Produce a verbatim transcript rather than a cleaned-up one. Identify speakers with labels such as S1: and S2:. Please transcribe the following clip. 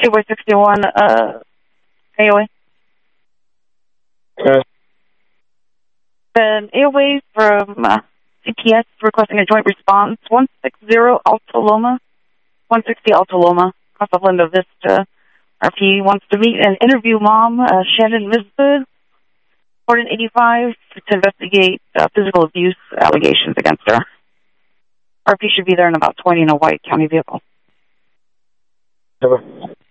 S1: Gateway sixty-one, uh, A O A.
S2: Okay.
S1: An A O A from uh, C P S requesting a joint response, one sixty Alta Loma, one sixty Alta Loma, across of Linda Vista. R P wants to meet and interview mom, uh, Shannon Misbud, Gordon eighty-five, to investigate uh, physical abuse allegations against her. R P should be there in about twenty in a white county vehicle.
S2: Okay.